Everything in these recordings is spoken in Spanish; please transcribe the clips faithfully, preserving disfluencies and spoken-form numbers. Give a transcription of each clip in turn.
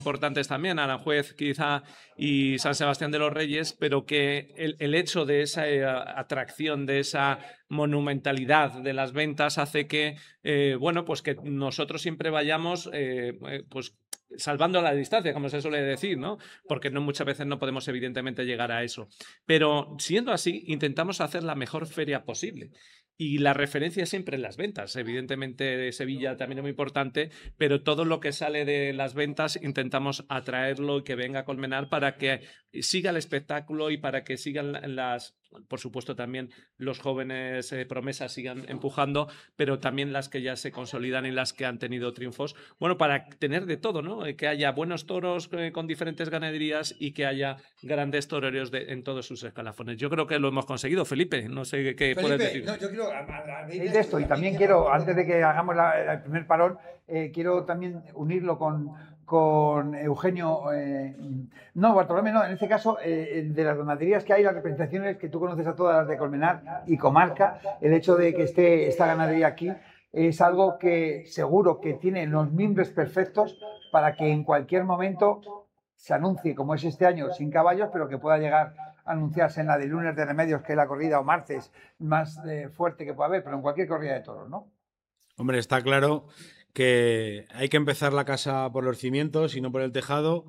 importantes también, Aranjuez quizá y San Sebastián de los Reyes, pero que el, el hecho de esa eh, atracción, de esa monumentalidad de las ventas hace que, eh, bueno, pues que nosotros siempre vayamos, eh, pues salvando la distancia, como se suele decir, ¿no? Porque no, muchas veces no podemos evidentemente llegar a eso. Pero siendo así, intentamos hacer la mejor feria posible. Y la referencia siempre en las ventas. Evidentemente Sevilla también es muy importante, pero todo lo que sale de las ventas intentamos atraerlo y que venga a Colmenar para que siga el espectáculo y para que sigan las, por supuesto también los jóvenes eh, promesas sigan empujando, pero también las que ya se consolidan y las que han tenido triunfos. Bueno, para tener de todo, ¿no? Que haya buenos toros eh, con diferentes ganaderías y que haya grandes toreros de, en todos sus escalafones. Yo creo que lo hemos conseguido, Felipe. No sé qué Felipe, puedes decir. No, yo quiero a, a, a de esto, esto y también quiero, antes de que hagamos la, el primer parón, eh, quiero también unirlo con, con Eugenio, eh, no, Bartolomé, no, en este caso, eh, de las ganaderías que hay, las representaciones que tú conoces a todas las de Colmenar y comarca, el hecho de que esté esta ganadería aquí es algo que seguro que tiene los mimbres perfectos para que en cualquier momento se anuncie, como es este año, sin caballos, pero que pueda llegar a anunciarse en la de lunes de remedios, que es la corrida, o martes más eh, fuerte que pueda haber, pero en cualquier corrida de toros, ¿no? Hombre, está claro que hay que empezar la casa por los cimientos y no por el tejado.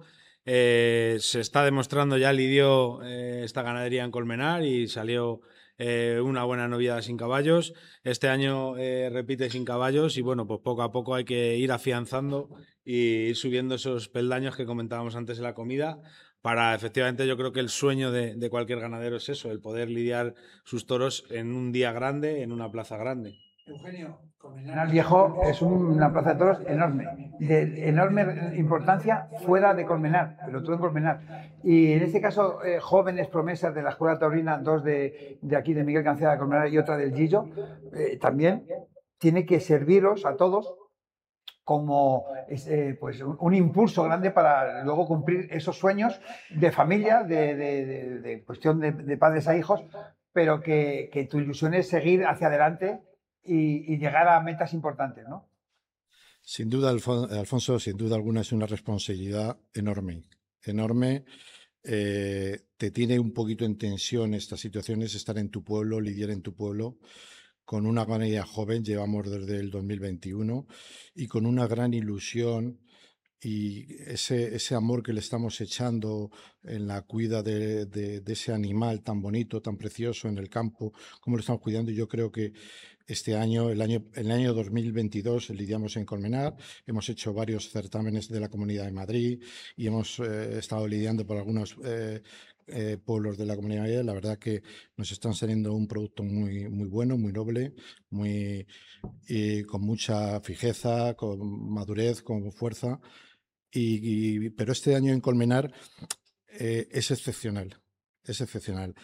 Eh, se está demostrando, ya lidió eh, esta ganadería en Colmenar y salió eh, una buena novillada sin caballos. Este año eh, repite sin caballos y bueno, pues poco a poco hay que ir afianzando y ir subiendo esos peldaños que comentábamos antes en la comida. Para, efectivamente, yo creo que el sueño de, de cualquier ganadero es eso, el poder lidiar sus toros en un día grande, en una plaza grande. Eugenio, Colmenar Viejo es una plaza de toros enorme, de enorme importancia fuera de Colmenar, pero todo en Colmenar. Y en este caso, eh, jóvenes promesas de la Escuela Taurina, dos de, de aquí, de Miguel Cancela de Colmenar y otra del Gillo, eh, también tiene que serviros a todos como eh, pues un, un impulso grande para luego cumplir esos sueños de familia, de, de, de, de cuestión de, de padres a hijos, pero que, que tu ilusión es seguir hacia adelante y, y llegar a metas importantes, ¿no? Sin duda, Alfonso, sin duda alguna es una responsabilidad enorme, enorme. Eh, te tiene un poquito en tensión estas situaciones, estar en tu pueblo, lidiar en tu pueblo, con una ganadería joven, llevamos desde el dos mil veintiuno, y con una gran ilusión y ese, ese amor que le estamos echando en la cuida de, de, de ese animal tan bonito, tan precioso en el campo, cómo lo estamos cuidando. Yo creo que este año, el año, el año dos mil veintidós, lidiamos en Colmenar, hemos hecho varios certámenes de la Comunidad de Madrid y hemos eh, estado lidiando por algunos eh, eh, pueblos de la Comunidad de Madrid. La verdad que nos están saliendo un producto muy, muy bueno, muy noble, muy, y con mucha fijeza, con madurez, con fuerza. Y, y, pero este año en Colmenar eh, es excepcional, es excepcional.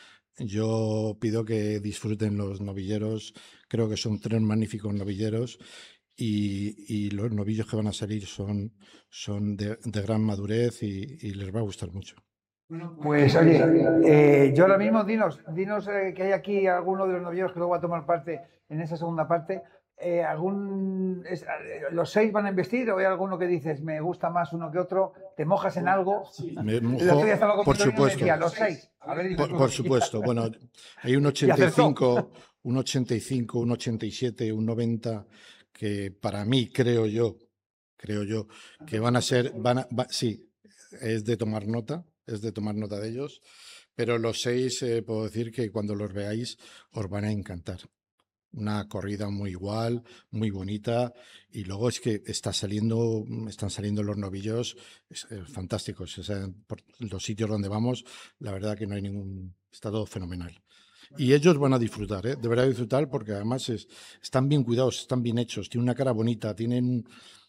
Yo pido que disfruten los novilleros, creo que son tres magníficos novilleros y, y los novillos que van a salir son, son de, de gran madurez y, y les va a gustar mucho. Pues oye, eh, yo ahora mismo, dinos, dinos eh, que hay aquí alguno de los novilleros que luego va a tomar parte en esa segunda parte. Eh, algún es, ¿Los seis van a investir o hay alguno que dices me gusta más uno que otro? ¿Te mojas en algo? Sí. Me mojo, por supuesto. Decía, los seis. Ver, por, por supuesto. Bueno, hay un ochenta y cinco, un ochenta y cinco, un ochenta y siete, un noventa que para mí creo yo, creo yo que van a ser, van a, va, sí, es de tomar nota, es de tomar nota de ellos, pero los seis eh, puedo decir que cuando los veáis os van a encantar. Una corrida muy igual, muy bonita, y luego es que está saliendo, están saliendo los novillos es, es, fantásticos. O sea, por los sitios donde vamos, la verdad que no hay ningún, está todo fenomenal. Y ellos van a disfrutar, ¿eh? Deberán disfrutar porque además es, están bien cuidados, están bien hechos, tienen una cara bonita, tienen,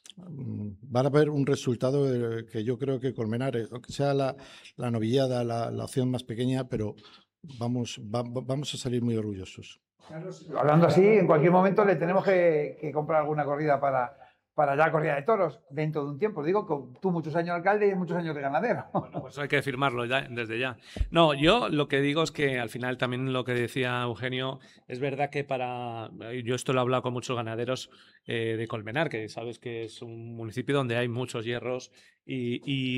van a ver un resultado que yo creo que Colmenar, aunque sea la, la novillada, la, la opción más pequeña, pero vamos, va, vamos a salir muy orgullosos. Hablando así, en cualquier momento le tenemos que, que comprar alguna corrida para, para ya corrida de toros dentro de un tiempo. Digo que tú muchos años alcalde y muchos años de ganadero. Bueno, pues hay que firmarlo ya, desde ya. No, yo lo que digo es que al final también lo que decía Eugenio, es verdad que para... Yo esto lo he hablado con muchos ganaderos eh, de Colmenar, que sabes que es un municipio donde hay muchos hierros y, y